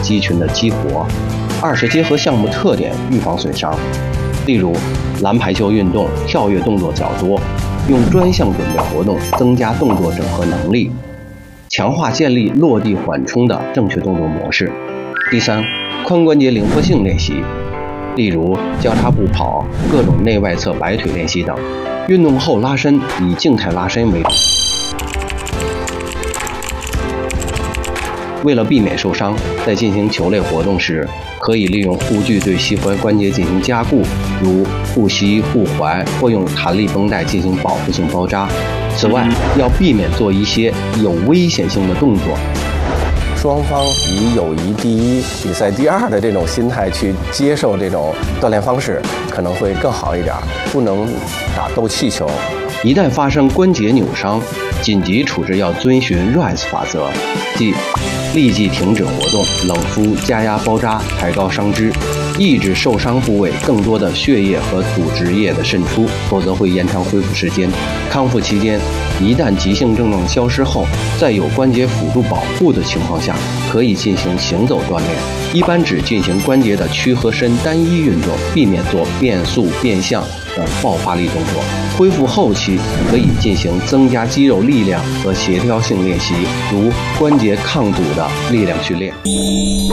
肌群的激活；二是结合项目特点预防损伤。例如，篮排球运动跳跃动作较多，用专项准备活动增加动作整合能力，强化建立落地缓冲的正确动作模式。第三，髋关节灵活性练习，例如交叉步跑、各种内外侧摆腿练习等。运动后拉伸以静态拉伸为主。为了避免受伤，在进行球类活动时，可以利用护具对膝踝关节进行加固，如护膝、护踝，或用弹力绷带进行保护性包扎。此外，要避免做一些有危险性的动作。 双方以友谊第一、比赛第二的这种心态去接受这种锻炼方式，可能会更好一点。不能打斗气球。 一旦发生关节扭伤，紧急处置要遵循 RICE 法则，即立即停止活动、冷敷、加压包扎、抬高伤肢，抑制受伤部位更多的血液和组织液的渗出，否则会延长恢复时间。康复期间，一旦急性症状消失后，在有关节辅助保护的情况下，可以进行行走锻炼，一般只进行关节的屈和伸单一运动，避免做变速、变向等爆发力动作。恢复后期可以进行增加肌肉力量和协调性练习，如关节抗阻的力量训练。